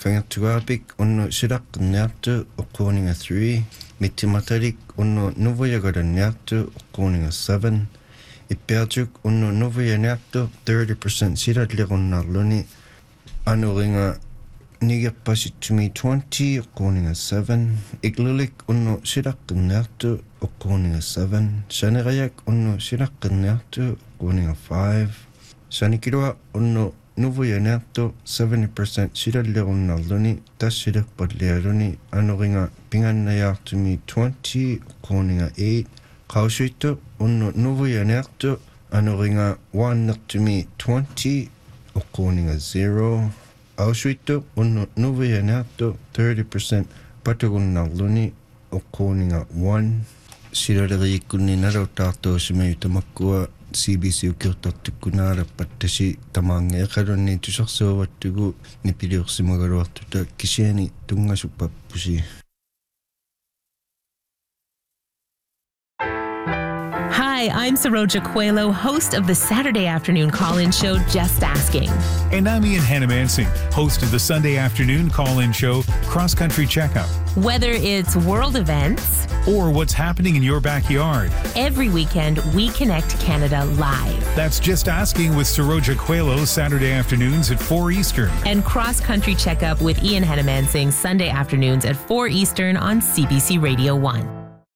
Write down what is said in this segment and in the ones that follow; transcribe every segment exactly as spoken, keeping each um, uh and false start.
Kangattuaapik unnu silaqqinniartu uqquuninga three. Mittimatalik unnu nuvuyagaranniartu uqquuninga seven. Ippiartuk unnu nuvuyaniartu thirty percent silalliqunnarluni. Anuringa nigerpasitsumi twenty uqquuninga seven. Iklulik unnu silaqqinniartu uqquuninga seven. Sanirayak unnu silaqqinniartu uqquuninga five. Sanikilua unnu nuvuyaniartu seventy percent silalliqunnarluni tassilerpallialuni anuringa pingannayaartumi twenty uqquuninga eight. Qaussuittu unnu nuvuyaniartu anuringa waannertumi twenty uqquuninga zero. Aussuittu unnu nuvuyaniartu thirty percent patugunnarluni uqquuninga one. Silaleriikkunni nalutaartuusimayu tamakkua C B C ukirtartukkunaala pattasi tamaangeeqalunni tusarsuuvattugu nipiliursimagaluartuta kisiani tungasupappusi. Hi, I'm Saroja Coelho, host of the Saturday afternoon call-in show, Just Asking. And I'm Ian Hannamansing, host of the Sunday afternoon call-in show, Cross Country Checkup. Whether it's world events or what's happening in your backyard, every weekend we connect Canada live. That's Just Asking with Saroja Coelho, Saturday afternoons at four Eastern. And Cross Country Checkup with Ian Hannamansing, Sunday afternoons at four Eastern on C B C Radio one.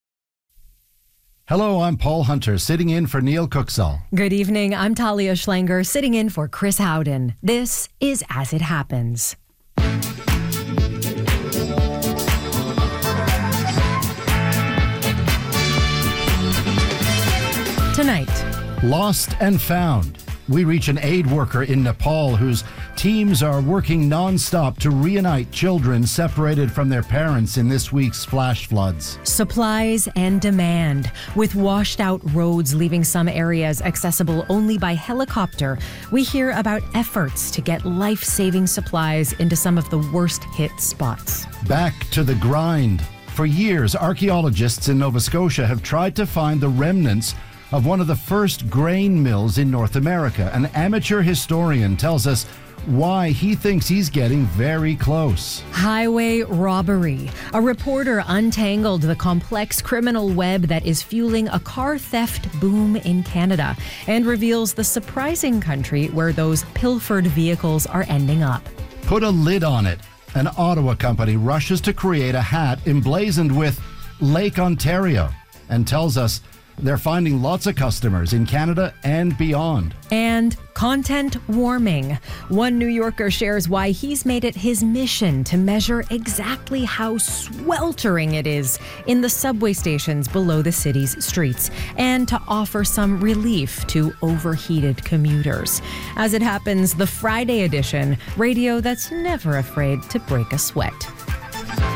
Hello, I'm Paul Hunter, sitting in for Neil Cooksall. Good evening, I'm Talia Schlanger, sitting in for Chris Howden. This is As It Happens. Tonight, Lost and Found. We reach an aid worker in Nepal whose teams are working non-stop to reunite children separated from their parents in this week's flash floods. Supplies and demand. With washed out roads leaving some areas accessible only by helicopter, we hear about efforts to get life-saving supplies into some of the worst hit spots. Back to the grind. For years, archaeologists in Nova Scotia have tried to find the remnants of one of the first grain mills in North America. An amateur historian tells us why he thinks he's getting very close. Highway robbery. A reporter untangled the complex criminal web that is fueling a car theft boom in Canada and reveals the surprising country where those pilfered vehicles are ending up. Put a lid on it. An Ottawa company rushes to create a hat emblazoned with Lake Ontario and tells us they're finding lots of customers in Canada and beyond. And content warming. One New Yorker shares why he's made it his mission to measure exactly how sweltering it is in the subway stations below the city's streets and to offer some relief to overheated commuters. As it happens, the Friday edition, radio that's never afraid to break a sweat.